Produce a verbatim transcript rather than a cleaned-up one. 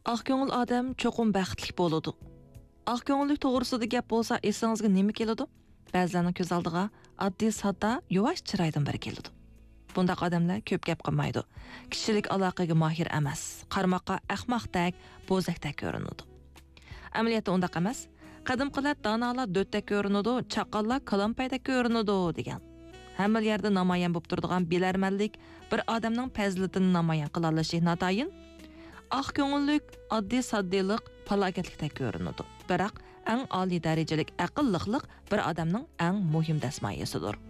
Aq ko'ngil odam cho'qim baxtli bo'ladi. Aq ko'ngillik to'g'risida gap bo'lsa, esingizga nima keladi? Ba'zilarining ko'z oldiga oddiy sodda, yuvosh chiroydan biri keladi. Bundaq odamlar ko'p gap qilmaydi. Kishilik aloqaga mohir emas. Qarmoqqa ahmoqdek, bo'zakdek ko'rinadi. Amaliyotda undaq emas. Qadimqilar donolar do'tdek ko'rinadi, chaqallar kalampaydak ko'rinadi degan. Hamma yerda namoyon bo'lib turadigan bilarmanlik bir odamning fazilatini namoyon qila olishi notayin. Aq ko'ngillik, oddiy soddalik, falokatlikdek ko'rinadi. Biroq eng oliy darajalik aqlliqlik bir odamning eng muhim dasmoyisidir.